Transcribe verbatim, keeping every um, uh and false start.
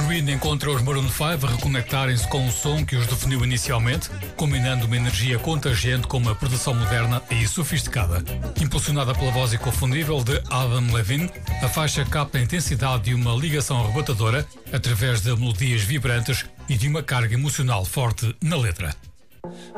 Queen encontra os Maroon cinco a reconectarem-se com o som que os definiu inicialmente, combinando uma energia contagiante com uma produção moderna e sofisticada. Impulsionada pela voz inconfundível de Adam Levine, a faixa capta a intensidade de uma ligação arrebatadora através de melodias vibrantes e de uma carga emocional forte na letra.